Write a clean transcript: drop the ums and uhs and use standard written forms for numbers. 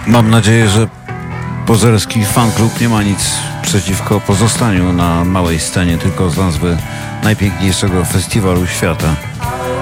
Mam nadzieję, że pozerski fanklub nie ma nic przeciwko pozostaniu na małej scenie, tylko z nazwy najpiękniejszego festiwalu świata.